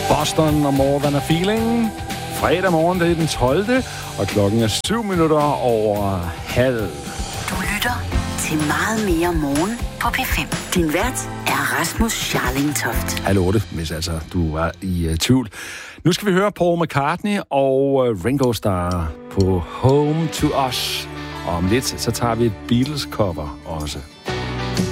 Boston og More Than a Feeling. Fredag morgen, det er den 12. Og klokken er 7 minutter over halv. Du lytter til Meget mere morgen på P5. Din vært er Rasmus Scharling Toft. Halv 8, hvis altså du var i tvivl. Nu skal vi høre Paul McCartney og Ringo Starr på Home to Us. Og om lidt, så tager vi et Beatles-cover også.